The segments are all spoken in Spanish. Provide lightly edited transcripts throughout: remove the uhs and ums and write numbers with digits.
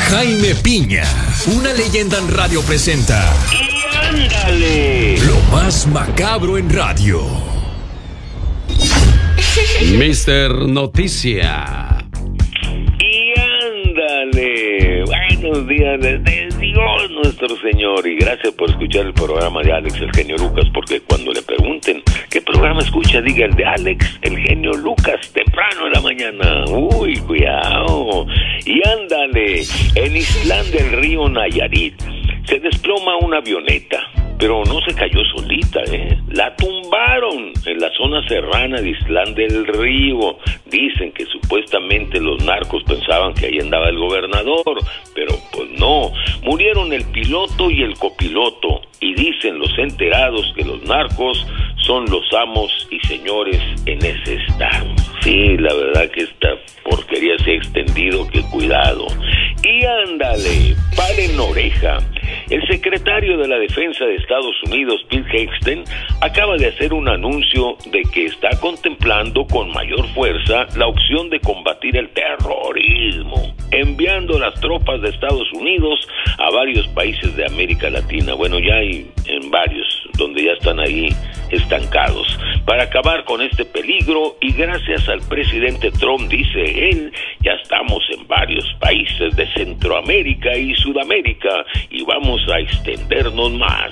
Jaime Piña, una leyenda en radio presenta. ¡Y ándale! Lo más macabro en radio. Mister Noticia. ¡Y ándale! Buenos días desde Dios nuestro Señor. Y gracias por escuchar el programa de Alex, el genio Lucas. Porque cuando le pregunten qué programa escucha, diga el de Alex, el genio Lucas, temprano en la mañana. Uy, cuidado. Y ándale, en Islán del Río Nayarit se desploma una avioneta, pero no se cayó solita, la tumbaron en la zona serrana de Islán del Río. Dicen que supuestamente los narcos pensaban que ahí andaba el gobernador, pero pues no, murieron el piloto y el copiloto, y dicen los enterados que los narcos son los amos y señores en ese estado. Sí, la verdad que esta porquería se ha extendido, que cuidado. Y ándale, paren oreja. El secretario de la Defensa de Estados Unidos, Pete Hegseth, acaba de hacer un anuncio de que está contemplando con mayor fuerza la opción de combatir el terrorismo, enviando las tropas de Estados Unidos a varios países de América Latina. Bueno, ya hay en varios donde ya están ahí estancados, para acabar con este peligro. Y gracias al presidente Trump, dice él, ya estamos en varios países de Centroamérica y Sudamérica y vamos a extendernos más.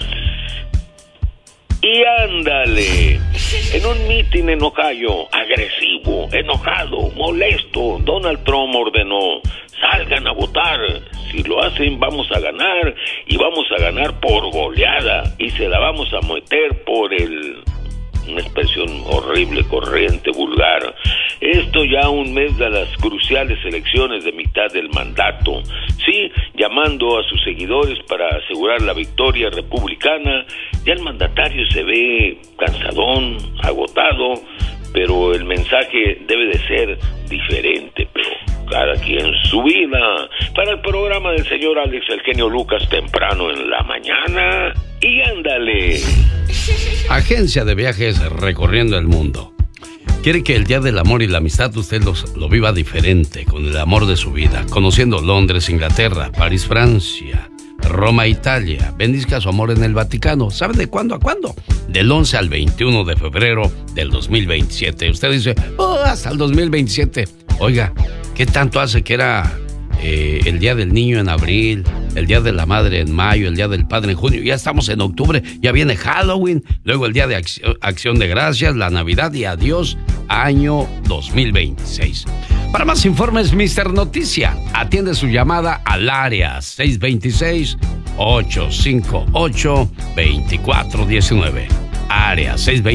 Y ándale, en un mitin en Ohio, agresivo, enojado, molesto, Donald Trump ordenó: salgan a votar, si lo hacen vamos a ganar, y vamos a ganar por goleada, y se la vamos a meter por una expresión horrible, corriente, vulgar. Esto ya un mes de las cruciales elecciones de mitad del mandato. Sí, llamando a sus seguidores para asegurar la victoria republicana. Ya el mandatario se ve cansadón, agotado, pero el mensaje debe de ser diferente, pero cada quien su vida. Para el programa del señor Alex, el genio Lucas, temprano en la mañana. Y ándale. Agencia de viajes recorriendo el mundo. Quiere que el Día del Amor y la Amistad usted lo viva diferente, con el amor de su vida, conociendo Londres, Inglaterra, París, Francia, Roma, Italia. Bendizca su amor en el Vaticano. ¿Sabe de cuándo a cuándo? Del 11 al 21 de febrero del 2027. Usted dice, hasta el 2027. Oiga, ¿qué tanto hace que era el Día del Niño en abril, el Día de la Madre en mayo, el Día del Padre en junio? Ya estamos en octubre, ya viene Halloween, luego el Día de Acción de Gracias, la Navidad y adiós, año 2026. Para más informes, Mister Noticia atiende su llamada al área 626-858-2419. Área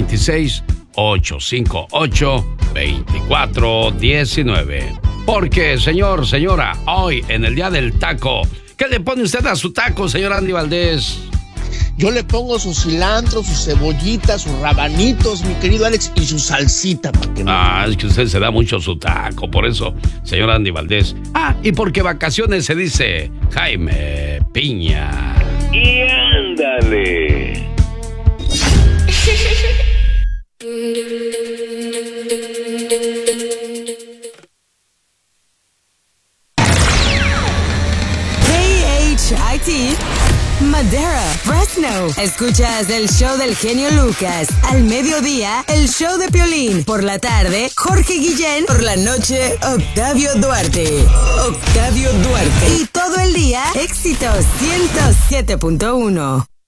626-858-2419. Porque, señor, señora, hoy en el Día del Taco, ¿qué le pone usted a su taco, señor Andy Valdés? Yo le pongo su cilantro, sus cebollitas, sus rabanitos, mi querido Alex, y su salsita. ¿Para que no? Es que usted se da mucho su taco, por eso, señor Andy Valdés. Y porque vacaciones se dice Jaime Piña. Y ándale. KHIT Madera, Fresno. Escuchas el show del genio Lucas. Al mediodía, el show de Piolín. Por la tarde, Jorge Guillén. Por la noche, Octavio Duarte. Octavio Duarte. Y todo el día, éxitos 107.1.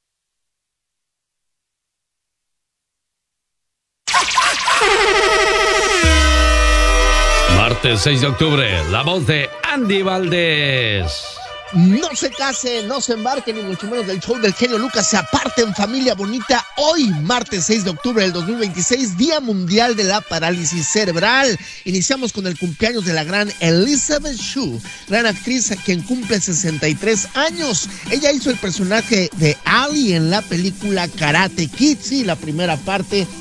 Martes 6 de octubre, la voz de Andy Valdés. No se case, no se embarque, ni mucho menos del show del genio Lucas. Se aparten, familia bonita. Hoy, martes 6 de octubre del 2026, Día Mundial de la Parálisis Cerebral. Iniciamos con el cumpleaños de la gran Elizabeth Shue, gran actriz quien cumple 63 años. Ella hizo el personaje de Ali en la película Karate Kid, sí, la primera parte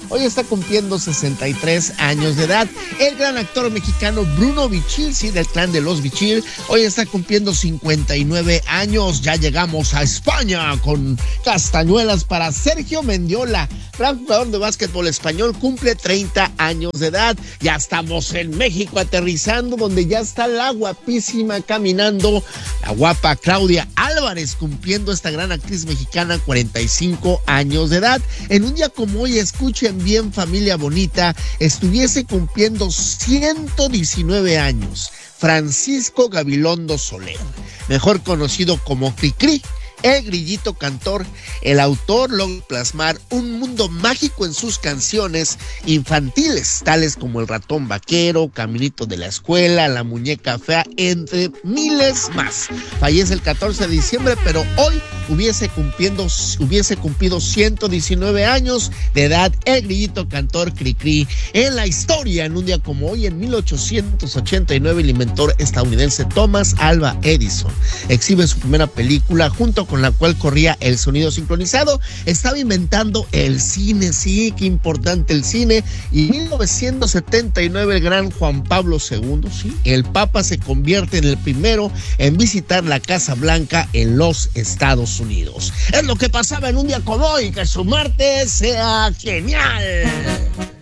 hoy está cumpliendo 63 años de edad. El gran actor mexicano Bruno Bichir, sí, del clan de los Bichir, hoy está cumpliendo 59 años. Ya llegamos a España con castañuelas para Sergio Mendiola, gran jugador de básquetbol español, cumple 30 años de edad. Ya estamos en México aterrizando, donde ya está la guapísima caminando, la guapa Claudia Álvarez, cumpliendo esta gran actriz mexicana 45 años de edad. En un día como hoy, escuchen bien, familia bonita, estuviese cumpliendo 119 años Francisco Gabilondo Soler, mejor conocido como Cricri, el grillito cantor. El autor logra plasmar un mundo mágico en sus canciones infantiles, tales como El ratón vaquero, Caminito de la escuela, La muñeca fea, entre miles más. Fallece el 14 de diciembre, pero hoy hubiese cumplido 119 años de edad el grillito cantor Cricri. En la historia, en un día como hoy, en 1889, el inventor estadounidense Thomas Alva Edison exhibe su primera película, junto con la cual corría el sonido sincronizado. Estaba inventando el cine, sí, qué importante el cine. Y en 1979 el gran Juan Pablo II, sí, el Papa, se convierte en el primero en visitar la Casa Blanca en los Estados Unidos. Es lo que pasaba en un día como hoy. Que su martes sea genial.